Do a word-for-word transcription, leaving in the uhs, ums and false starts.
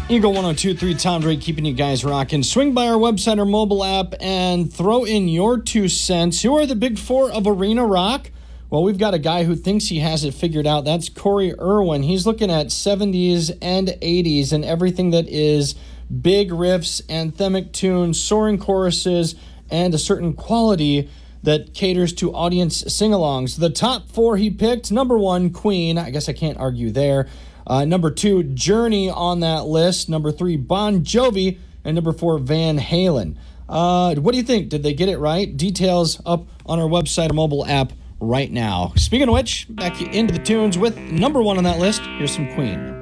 Eagle one oh two point three, Tom Drake, keeping you guys rocking. Swing by our website or mobile app and throw in your two cents. Who are the big four of arena rock? Well, we've got a guy who thinks he has it figured out. That's Corey Irwin. He's looking at seventies and eighties and everything that is big riffs, anthemic tunes, soaring choruses, and a certain quality that caters to audience sing-alongs. The top four he picked: number one, Queen. I guess I can't argue there. Uh, number two, Journey on that list. Number three, Bon Jovi. And number four, Van Halen. Uh, what do you think? Did they get it right? Details up on our website or mobile app right now. Speaking of which, back into the tunes with number one on that list. Here's some Queen.